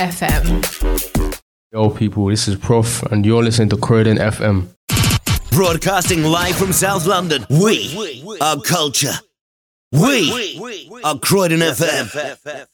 FM. Yo, people, this is Prof, and you're listening to Croydon FM. Broadcasting live from South London, we are culture. We are Croydon FM.